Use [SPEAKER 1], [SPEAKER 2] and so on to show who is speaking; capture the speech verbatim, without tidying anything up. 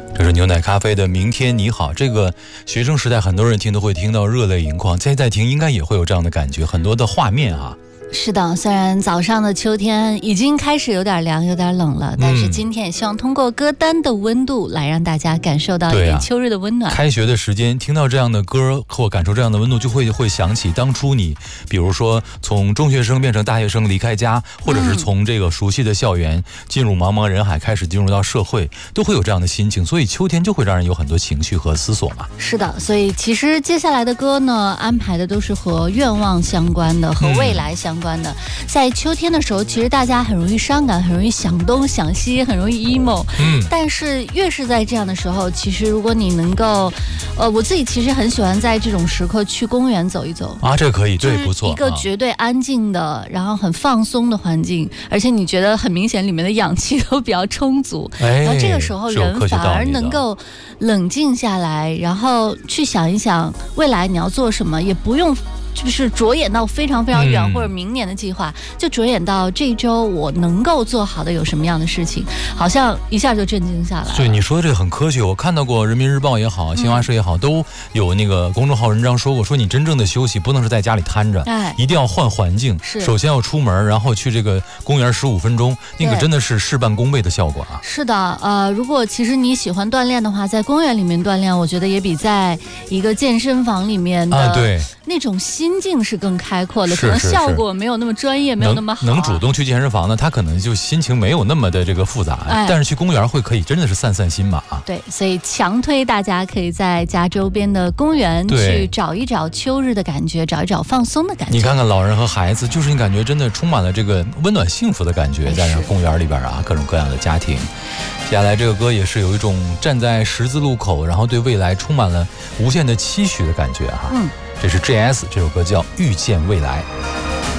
[SPEAKER 1] 这是牛奶咖啡的明天你好，这个学生时代很多人听都会听到热泪盈眶，现在听应该也会有这样的感觉，很多的画面啊。
[SPEAKER 2] 是的，虽然早上的秋天已经开始有点凉有点冷了，但是今天也希望通过歌单的温度来让大家感受到一点秋日的温暖、
[SPEAKER 1] 啊、开学的时间听到这样的歌或感受这样的温度，就会会想起当初你比如说从中学生变成大学生离开家，或者是从这个熟悉的校园进入茫茫人海开始进入到社会，都会有这样的心情，所以秋天就会让人有很多情绪和思索嘛。
[SPEAKER 2] 是的，所以其实接下来的歌呢安排的都是和愿望相关的，和未来相关的、嗯、在秋天的时候其实大家很容易伤感，很容易想东想西，很容易 emo、嗯、但是越是在这样的时候，其实如果你能够呃，我自己其实很喜欢在这种时刻去公园走一走
[SPEAKER 1] 啊，这个可以，对，不错，
[SPEAKER 2] 一个绝对安静的、啊、然后很放松的环境，而且你觉得很明显里面的氧气都比较充足、哎、然后这个时候人反而能够冷静下来，然后去想一想未来你要做什么，也不用就是着眼到非常非常远、嗯、或者明年的计划，就着眼到这一周我能够做好的有什么样的事情，好像一下就镇静下来了。
[SPEAKER 1] 所以你说的这个很科学，我看到过人民日报也好，新华社也好、嗯、都有那个公众号文章说过，说你真正的休息不能是在家里瘫着、哎、一定要换环境，首先要出门，然后去这个公园十五分钟，那个真的是事半功倍的效果啊。
[SPEAKER 2] 是的，呃，如果其实你喜欢锻炼的话，在公园里面锻炼，我觉得也比在一个健身房里面的、啊、对那种心境是更开阔的，可能效果没有那么专业，没有那么好、啊
[SPEAKER 1] 能。能主动去健身房呢，他可能就心情没有那么的这个复杂，哎、但是去公园会可以真的是散散心嘛。
[SPEAKER 2] 对，所以强推大家可以在家周边的公园去找一找秋日的感觉，找一找放松的感觉。
[SPEAKER 1] 你看看老人和孩子，就是你感觉真的充满了这个温暖幸福的感觉，在这公园里边啊，各种各样的家庭。接下来这个歌也是有一种站在十字路口，然后对未来充满了无限的期许的感觉哈。嗯。这是 J S 这首歌叫《遇见未来》。